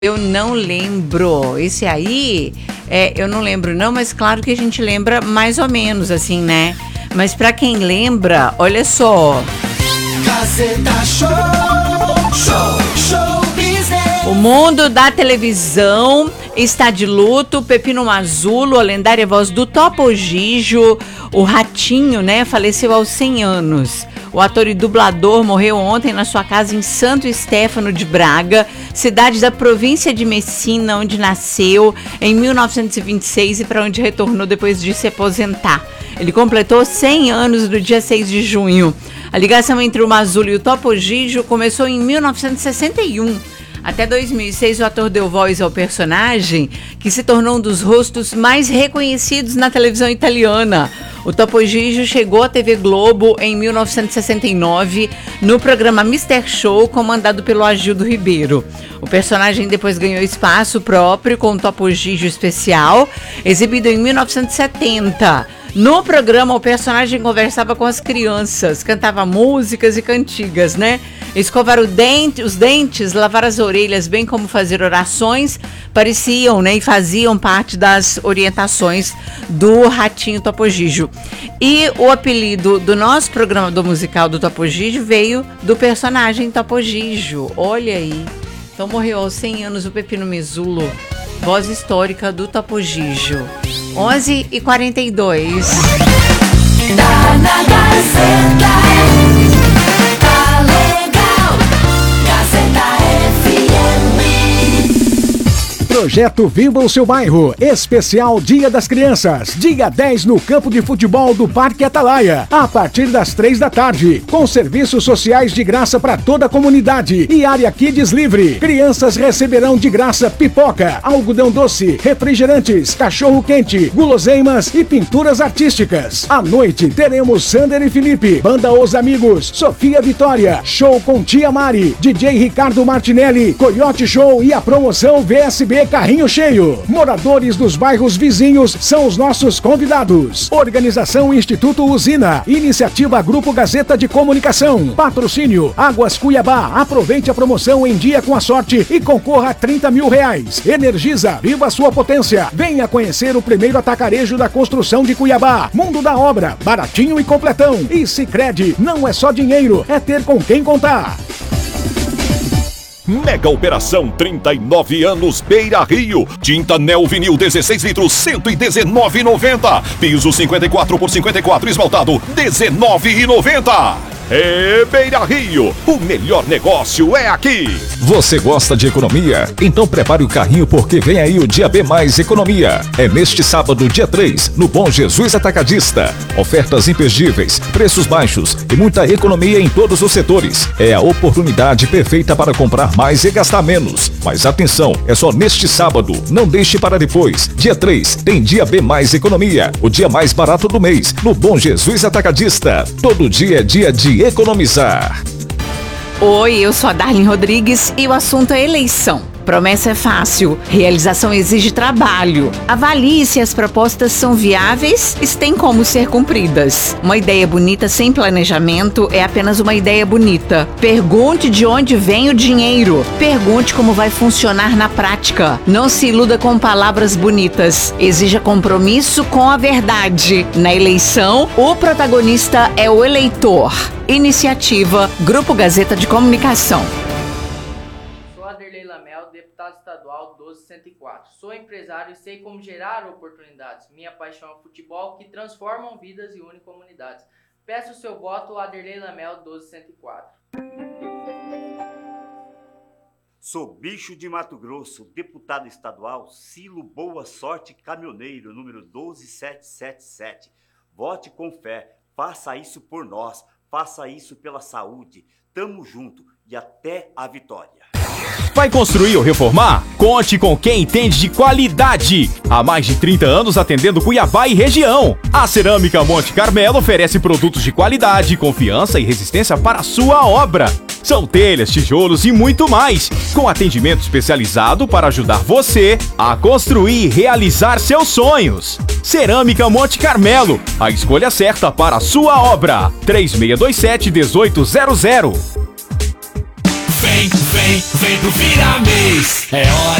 Eu não lembro. Esse aí, eu não lembro não, mas claro que a gente lembra mais ou menos assim, né? Mas pra quem lembra, olha só. Gazeta Show Business. O mundo da televisão está de luto. Pepino Mazzulo, a lendária voz do Topo Gigio, o Ratinho, né? Faleceu aos 100 anos. O ator e dublador morreu ontem na sua casa em Santo Stefano de Braga, cidade da província de Messina, onde nasceu em 1926 e para onde retornou depois de se aposentar. Ele completou 100 anos no dia 6 de junho. A ligação entre o Mazzulo e o Topo Gigio começou em 1961. Até 2006, o ator deu voz ao personagem, que se tornou um dos rostos mais reconhecidos na televisão italiana. O Topo Gigio chegou à TV Globo em 1969, no programa Mr. Show, comandado pelo Agildo Ribeiro. O personagem depois ganhou espaço próprio com o Topo Gigio Especial, exibido em 1970. No programa, o personagem conversava com as crianças, cantava músicas e cantigas, né? Escovar os dentes, lavar as orelhas, bem como fazer orações, pareciam, né? E faziam parte das orientações do Ratinho Topo Gigio. E o apelido do nosso programa do musical do Topo Gigio veio do personagem Topo Gigio. Olha aí. Então morreu aos 100 anos o Pepino Mazzulo, voz histórica do Topo Gigio. 11h42. Tá na Gazeta. Tá legal. Gazeta FM. Projeto Viva o Seu Bairro, especial Dia das Crianças, dia 10 no campo de futebol do Parque Atalaia, a partir das 3 da tarde, com serviços sociais de graça para toda a comunidade e área Kids livre. Crianças receberão de graça pipoca, algodão doce, refrigerantes, cachorro quente, guloseimas e pinturas artísticas. À noite teremos Sander e Felipe, Banda Os Amigos, Sofia Vitória, show com Tia Mari, DJ Ricardo Martinelli, Coyote Show e a promoção VSB Carrinho Cheio. Moradores dos bairros vizinhos são os nossos convidados. Organização Instituto Usina. Iniciativa Grupo Gazeta de Comunicação. Patrocínio Águas Cuiabá. Aproveite a promoção em dia com a sorte e concorra a R$30 mil. Energisa. Viva a sua potência. Venha conhecer o primeiro atacarejo da construção de Cuiabá. Mundo da Obra. Baratinho e completão. E Sicredi. Não é só dinheiro, é ter com quem contar. Mega Operação 39 anos Beira Rio. Tinta Neo Vinil 16 litros, R$119,90. Piso 54 por 54 esmaltado, R$19,90. Beira Rio, o melhor negócio é aqui. Você gosta de economia? Então prepare o carrinho porque vem aí o Dia B Mais Economia. É neste sábado, dia 3, no Bom Jesus Atacadista. Ofertas imperdíveis, preços baixos e muita economia em todos os setores. É a oportunidade perfeita para comprar mais e gastar menos. Mas atenção, é só neste sábado, não deixe para depois. Dia 3, tem Dia B Mais Economia, o dia mais barato do mês, no Bom Jesus Atacadista. Todo dia é dia de economizar. Oi, eu sou a Darlene Rodrigues e o assunto é eleição. Promessa é fácil, realização exige trabalho. Avalie se as propostas são viáveis e se têm como ser cumpridas. Uma ideia bonita sem planejamento é apenas uma ideia bonita. Pergunte de onde vem o dinheiro. Pergunte como vai funcionar na prática. Não se iluda com palavras bonitas. Exija compromisso com a verdade. Na eleição, o protagonista é o eleitor. Iniciativa Grupo Gazeta de Comunicação. Deputado estadual 12104. Sou empresário e sei como gerar oportunidades. Minha paixão é o futebol que transforma vidas e une comunidades. Peço o seu voto, Aderlei Lamel 12104. Sou Bicho de Mato Grosso, deputado estadual Cilo Boa Sorte Caminhoneiro, número 12777. Vote com fé, faça isso por nós, faça isso pela saúde. Tamo junto e até a vitória. Vai construir ou reformar? Conte com quem entende de qualidade. Há mais de 30 anos atendendo Cuiabá e região. A Cerâmica Monte Carmelo oferece produtos de qualidade, confiança e resistência para a sua obra. São telhas, tijolos e muito mais, com atendimento especializado para ajudar você a construir e realizar seus sonhos. Cerâmica Monte Carmelo, a escolha certa para a sua obra. 3627-1800. Vem pro Vira Mês. É hora